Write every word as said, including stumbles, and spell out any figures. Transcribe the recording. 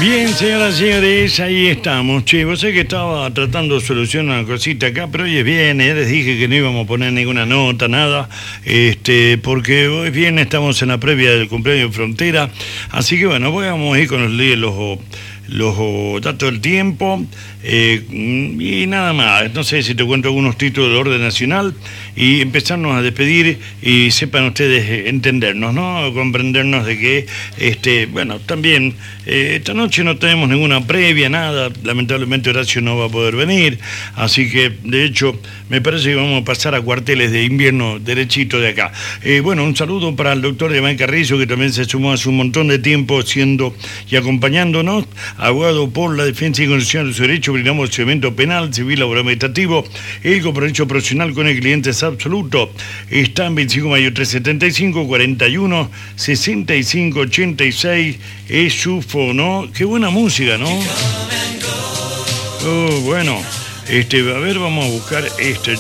Bien, señoras y señores, ahí estamos. Che, vos sé que estaba tratando de solucionar una cosita acá, pero hoy es viernes, les dije que no íbamos a poner ninguna nota, nada, este, porque hoy es viernes, estamos en la previa del cumpleaños de Frontera, así que bueno, vamos a ir con los, los, los datos del tiempo, eh, y nada más. No sé si te cuento algunos títulos de orden nacional y empezarnos a despedir y sepan ustedes entendernos, ¿no? Comprendernos de que, este, bueno, también eh, esta noche no tenemos ninguna previa, nada, lamentablemente Horacio no va a poder venir, así que de hecho me parece que vamos a pasar a cuarteles de invierno derechito de acá. Eh, bueno, un saludo para el doctor Iván Carrizo, que también se sumó hace un montón de tiempo siendo y acompañándonos, abogado por la defensa y concesión de su derecho, brindamos asesoramiento penal, civil, laboral, administrativo, el compromiso profesional con el cliente es absoluto. Está en veinticinco de mayo trescientos setenta y cinco, cuarenta y uno, sesenta y cinco, ochenta y seis, es su fono. Qué buena música, ¿no? Oh, bueno, este, a ver, vamos a buscar este.